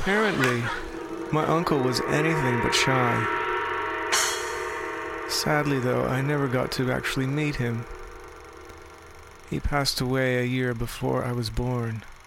Apparently, my uncle was anything but shy. Sadly, though, I never got to actually meet him. He passed away a year before I was born.